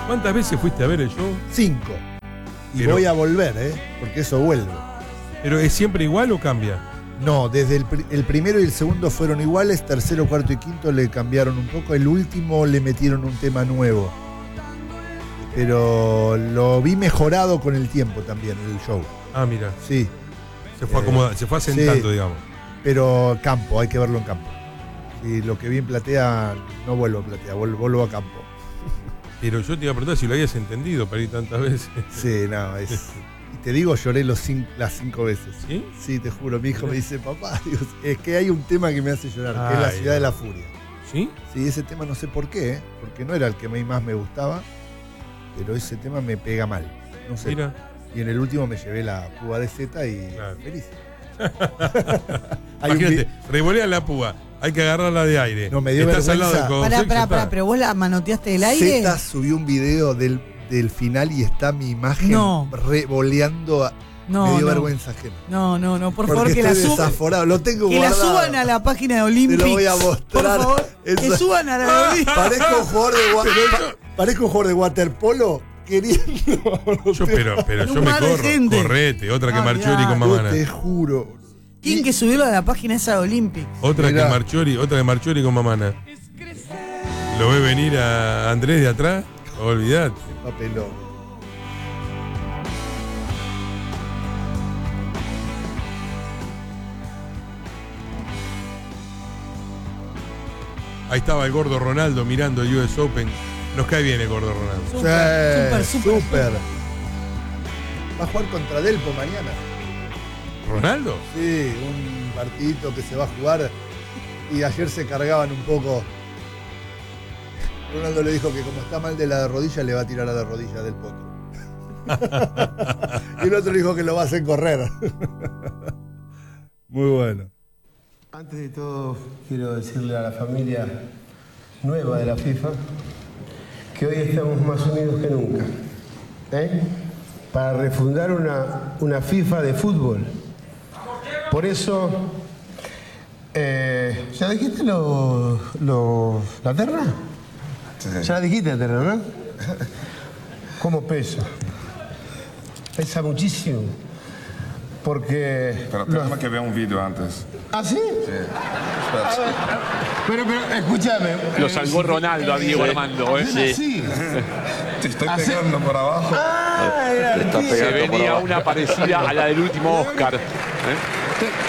¿Cuántas veces fuiste a ver el show? 5. Y Pero- voy a volver, porque eso vuelve. ¿Pero es siempre igual o cambia? No, desde el primero y el segundo fueron iguales, tercero, cuarto y quinto le cambiaron un poco, el último le metieron un tema nuevo. Pero lo vi mejorado con el tiempo también, el show. Ah, mira, Sí, se fue acomodando, se fue asentando, sí. digamos. pero campo, hay que verlo en campo. Y lo que vi en Platea, no vuelvo a Platea, vuelvo a campo. Pero yo te iba a preguntar si lo habías entendido para ir tantas veces. Sí, no, es... Y te digo, lloré las 5 veces. ¿Sí? Sí, te juro, mi hijo me dice, papá, Dios, es que hay un tema que me hace llorar, que es La Ay, Ciudad de la Furia. ¿Sí? Sí, ese tema no sé por qué, porque no era el que más me gustaba, pero ese tema me pega mal. No sé. Mira. Y en el último me llevé la púa de Z y Claro. feliz. Hay un Imagínate, revolean la púa, hay que agarrarla de aire. No, me dio Estás al lado del vergüenza. codo seco, Pará, está. pero vos la manoteaste del aire. Z subió un video del final y está mi imagen No. revoleando. No, me dio no. vergüenza ajena. No, por favor, Porque que la estoy suban. desaforado, lo tengo Que la guardado. suban a la página de Olympics. Te lo voy a mostrar. Por favor, que Esa- suban a la de Olympics. Parezco un jugador de parezco un jugador de waterpolo queriendo. Pero yo Un me mar de corro. gente. Correte, otra que Ah, Marchori mirá. con Yo Mamana. te juro. Tienen que subirlo a la página esa de Olympics. Otra Mirá. que Marchori con Mamana. ¿Lo ve venir a Andrés de atrás? Olvídate. Papelón. Ahí estaba el gordo Ronaldo mirando el US Open. Nos cae bien el gordo Ronaldo. Súper. Va a jugar contra Delpo mañana. ¿Ronaldo? Sí, un partidito que se va a jugar. Y ayer se cargaban un poco. Ronaldo le dijo que como está mal de la rodilla, le va a tirar a la rodilla del potro. Y el otro le dijo que lo va a hacer correr. Muy bueno. Antes de todo, quiero decirle a la familia nueva de la FIFA que hoy estamos más unidos que nunca. Para refundar una FIFA de fútbol. Por eso, ¿ya dijiste la terna? Sí. Ya la dijiste la terna, ¿no? ¿Cómo pesa? Pesa muchísimo. Porque... Pero tenemos que ver un video antes. ¿Ah, sí? Sí. Espera. Pero escúchame. Lo salvó Ronaldo a Diego Armando, ¿eh? Sí. Te estoy ¿Ah, sí? pegando por abajo. Ah, era Se venía una parecida a la del último Oscar.